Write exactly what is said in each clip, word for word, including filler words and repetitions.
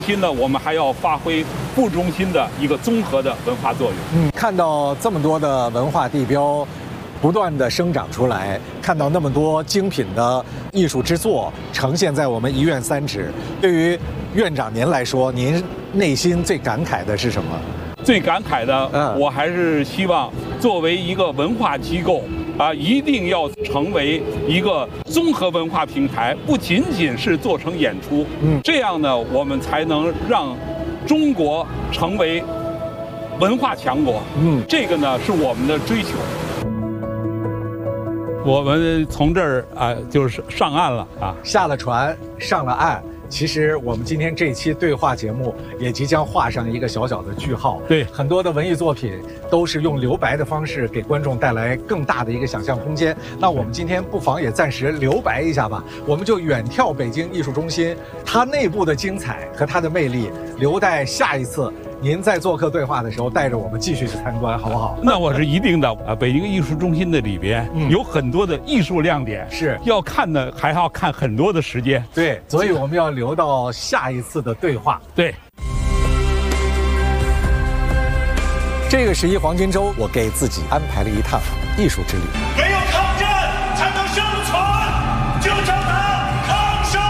心呢，我们还要发挥副中心的一个综合的文化作用。 嗯，看到这么多的文化地标不断的生长出来，看到那么多精品的艺术之作呈现在我们一院三址，对于院长您来说，您内心最感慨的是什么？ 最感慨的， 嗯， 我还是希望作为一个文化机构啊，一定要成为一个综合文化平台，不仅仅是做成演出， 嗯， 这样呢，我们才能让中国成为文化强国。 嗯， 这个呢是我们的追求。我们从这儿啊，就是上岸了啊， 下了船，上了岸。其实我们今天这期对话节目也即将画上一个小小的句号。 对， 很多的文艺作品都是用留白的方式给观众带来更大的一个想象空间。那我们今天不妨也暂时留白一下吧，我们就远眺北京艺术中心，它内部的精彩和它的魅力，留待下一次您在做客对话的时候带着我们继续去参观，好不好？ 那我是一定的啊！北京艺术中心的里边、嗯、有很多的艺术亮点， 是要看的，还要看很多的时间。 对，所以我们要留到下一次的对话。 对， 这个十一黄金周，我给自己安排了一趟艺术之旅。 没有抗战才能生存，就叫它抗生。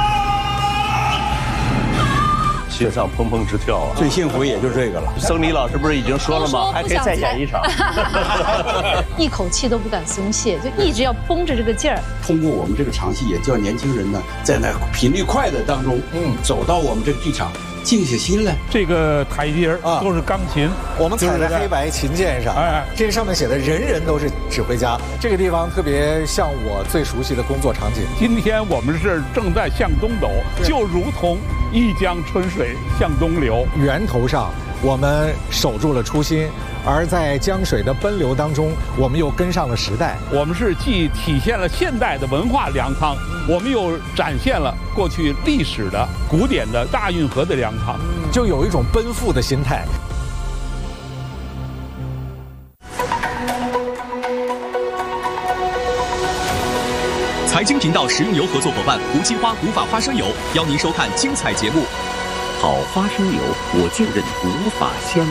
心上砰砰直跳啊！ 最幸福也就这个了。 生理老师不是已经说了吗？还可以再演一场。 一口气都不敢松懈，就一直要绷着这个劲儿。 通过我们这个场戏，也叫年轻人呢，在那频率快的当中，嗯，走到我们这个剧场，静下心来。 这个台阶啊，都是钢琴， 我们踩在黑白琴键上，哎，这上面写的人人都是指挥家。这个地方特别像我最熟悉的工作场景。 今天我们是正在向东走，就如同一江春水向东流。 源头上我们守住了初心，而在江水的奔流当中，我们又跟上了时代。 我们是既体现了现代的文化粮仓，我们又展现了过去历史的古典的大运河的粮仓， 就有一种奔赴的心态。 财经频道食用油合作伙伴无机花古法花生油邀您收看精彩节目。 好花生油，我就认古法香。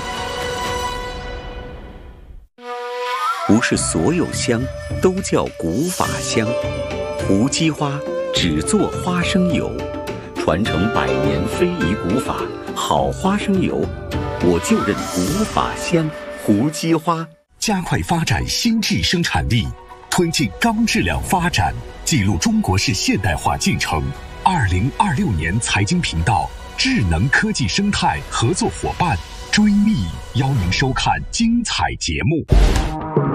不是所有香都叫古法香，无机花只做花生油，传承百年非遗古法，好花生油，我就认古法香。无机花加快发展新质生产力，推进高质量发展，记录中国式现代化进程。二零二六年财经频道智能科技生态合作伙伴追觅，邀您收看精彩节目。